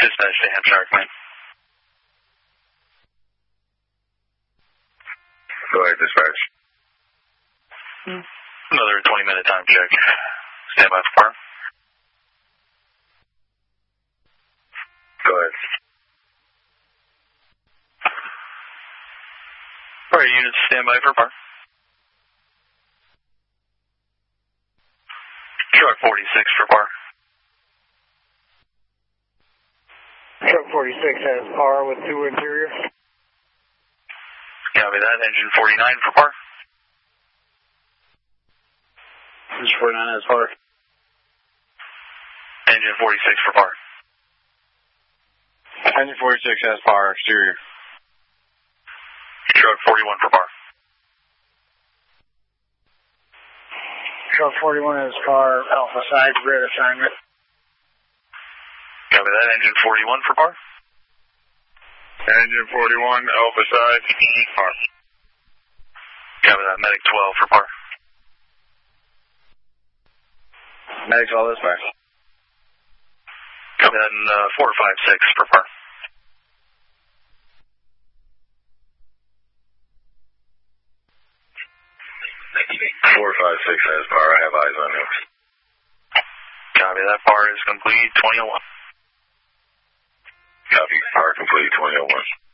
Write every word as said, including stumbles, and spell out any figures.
Dispatch to Hampshire, man. Go ahead, dispatch. Hmm. Another twenty minute time check. Stand by for par. Go ahead. Alright, units stand by for par. Truck forty-six for par. Truck forty-six has par with two interior. Copy that. Engine forty-nine for par. Engine forty-nine has par. Engine forty-six for par. Engine forty-six has par exterior. Truck forty-one for par. Truck forty-one has par alpha side grid assignment. Copy that. Engine forty-one for par. Engine forty-one, alpha side, par. Copy that. Medic twelve for par. Medic twelve is par. Copy that. And uh, four five six for par. four five six has par. I have eyes on him. Copy that. Par is complete. twenty oh one. Copy. Par complete, twenty oh one.